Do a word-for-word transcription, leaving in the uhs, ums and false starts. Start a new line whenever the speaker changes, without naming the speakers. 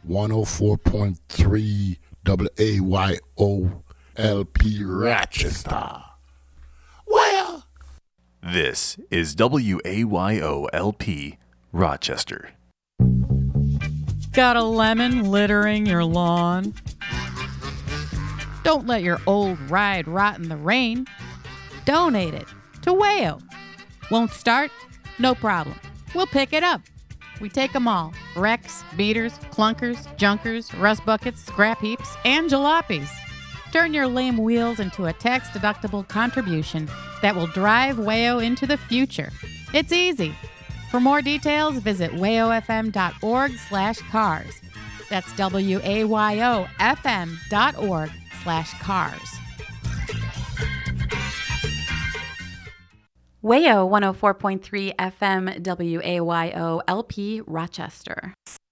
one oh four point three W A Y O L P Rochester. Well,
This is W A Y O L P Rochester.
Got a lemon littering your lawn? Don't let your old ride rot in the rain. Donate it to Wayo. Won't start? No problem. We'll pick it up. We take them all. Wrecks, beaters, clunkers, junkers, rust buckets, scrap heaps, and jalopies. Turn your lame wheels into a tax-deductible contribution that will drive Wayo into the future. It's easy. For more details, visit wayofm.org slash cars. That's W-A-Y-O-F-M dot org slash cars.
Wayo one oh four point three F M W A Y O L P Rochester.